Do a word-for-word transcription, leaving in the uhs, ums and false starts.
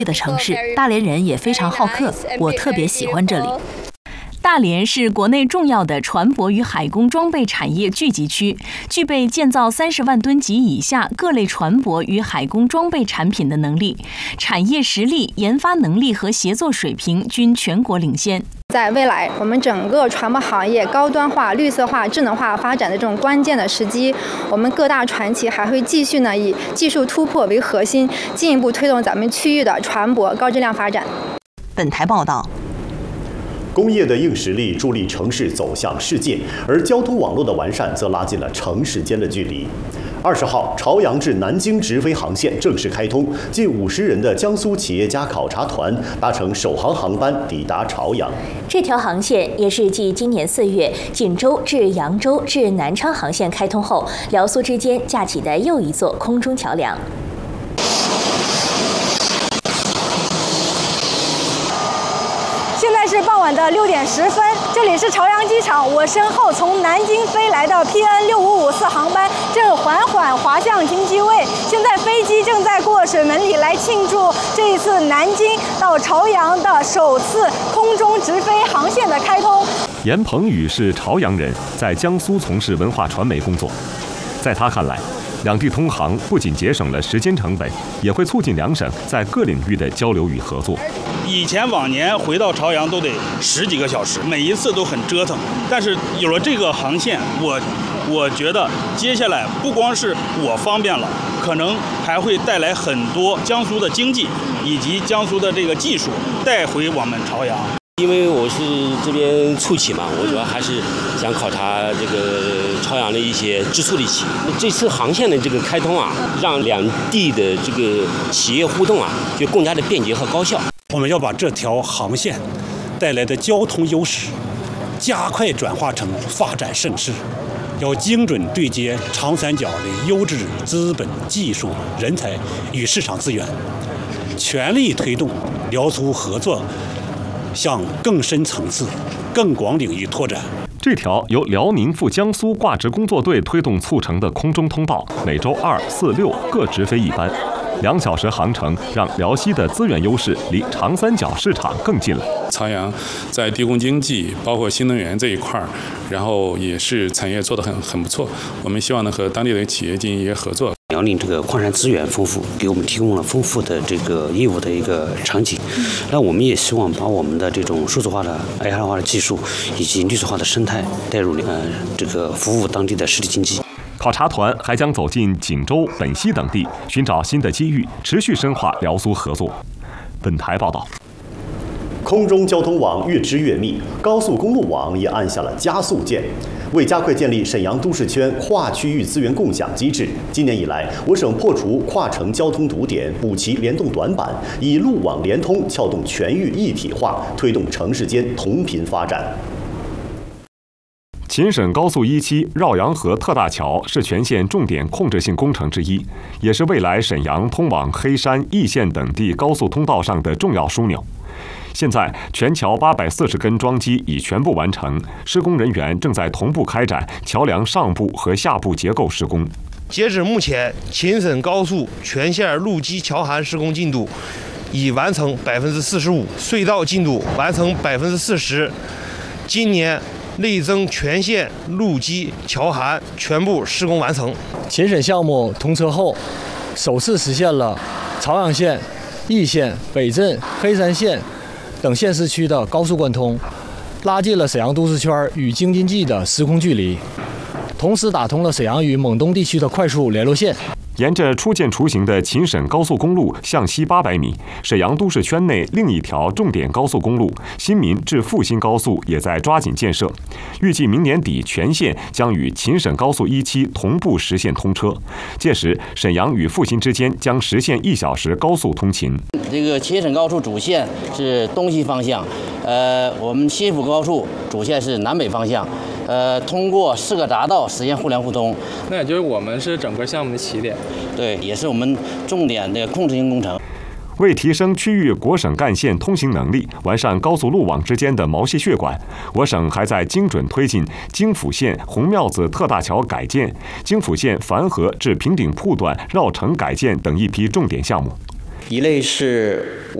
的城市，大连人也非常好客，我特别喜欢这里。大连是国内重要的船舶与海工装备产业聚集区，具备建造三十万吨级以下各类船舶与海工装备产品的能力，产业实力、研发能力和协作水平均全国领先。 在未来，我们整个船舶行业高端化、绿色化、智能化发展的这种关键的时机，我们各大船企还会继续呢以技术突破为核心，进一步推动咱们区域的船舶高质量发展。 本台报道。 工业的硬实力助力城市走向世界，而交通网络的完善则拉近了城市间的距离。二十号，朝阳至南京直飞航线正式开通，近五十人的江苏企业家考察团搭乘首航航班抵达朝阳。 这条航线也是继今年四月锦州至扬州至南昌航线开通后，辽苏之间架起的又一座空中桥梁。 现在是傍晚的六点十分，这里是朝阳机场。我身后从南京飞来的 P N 六五五四航班正缓缓滑向经济位，现在飞机正在过水门里来庆祝这一次南京到朝阳的首次空中直飞航线的开通。 严鹏宇是朝阳人，在江苏从事文化传媒工作。在他看来，两地通航不仅节省了时间成本，也会促进两省在各领域的交流与合作。 以前往年回到朝阳都得十几个小时，每一次都很折腾。但是有了这个航线，我我觉得接下来不光是我方便了，可能还会带来很多江苏的经济以及江苏的这个技术带回我们朝阳。 因为我是这边促企嘛，我主要还是想考察这个朝阳的一些支处理企业。这次航线的这个开通啊，让两地的这个企业互动啊，就更加的便捷和高效。 我们要把这条航线带来的交通优势，加快转化成发展盛世，要精准对接长三角的优质资本、技术、人才与市场资源，全力推动辽苏合作向更深层次、更广领域拓展。 这条由辽宁赴江苏挂职工作队推动促成的空中通道，每周二、四、六各直飞一班，两小时航程让辽西的资源优势离长三角市场更近了。 朝阳在低工经济，包括新能源这一块儿，然后也是产业做得很很不错。我们希望呢和当地的企业进行一些合作。 辽宁这个矿产资源丰富，给我们提供了丰富的这个业务的一个场景。那我们也希望把我们的这种数字化的 A I 化的技术以及绿色化的生态带入呃这个服务当地的实体经济。 考察团还将走进锦州、本溪等地，寻找新的机遇，持续深化辽苏合作。本台报道。 空中交通网越织越密，高速公路网也按下了加速键。为加快建立沈阳都市圈跨区域资源共享机制，今年以来，我省破除跨城交通堵点，补齐联动短板，以路网联通撬动全域一体化，推动城市间同频发展。 秦沈高速一期绕阳河特大桥是全县重点控制性工程之一，也是未来沈阳通往黑山、易县等地高速通道上的重要枢纽。现在，全桥八百四十根桩基已全部完成，施工人员正在同步开展桥梁上部和下部结构施工。 截止目前，秦沈高速全线路基桥涵施工进度已完成百分之四十五，隧道进度完成百分之四十。今年内增全线路基桥涵全部施工完成。 秦沈项目通车后，首次实现了朝阳县、易县、北镇、黑山县等县市区的高速贯通，拉近了沈阳都市圈与京津冀的时空距离，同时打通了沈阳与蒙东地区的快速联络线。 沿着初建雏形的秦沈高速公路向西八百米，沈阳都市圈内另一条重点高速公路新民至阜新高速也在抓紧建设，预计明年底全线将与秦沈高速一期同步实现通车，届时沈阳与阜新之间将实现一小时高速通勤。 这个秦沈高速主线是东西方向，呃，我们新阜高速主线是南北方向。呃，通过四个匝道实现互联互通， 那也就是我们是整个项目的起点， 对，也是我们重点的控制性工程。 为提升区域国省干线通行能力，完善高速路网之间的毛细血管，我省还在精准推进京阜线红庙子特大桥改建、京阜线樊河至平顶铺段绕城改建等一批重点项目。 一类是